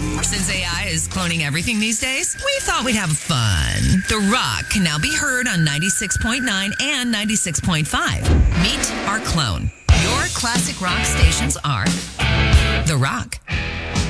Since AI is cloning everything these days, we thought we'd have fun. The Rock can now be heard on 96.9 and 96.5. Meet our clone. Your classic rock stations are The Rock,